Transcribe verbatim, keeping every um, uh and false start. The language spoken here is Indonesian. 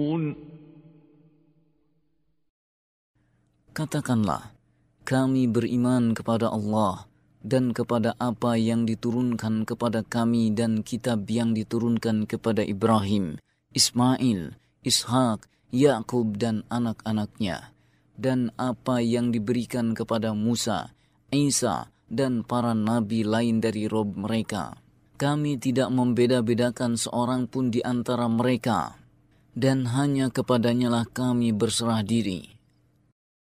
Katakanlah, kami beriman kepada Allah dan kepada apa yang diturunkan kepada kami dan kitab yang diturunkan kepada Ibrahim, Ismail, Ishak, Yakub dan anak-anaknya, dan apa yang diberikan kepada Musa, Isa dan para nabi lain dari Rob mereka. Kami tidak membeda-bedakan seorang pun di antara mereka, dan hanya kepadanyalah kami berserah diri.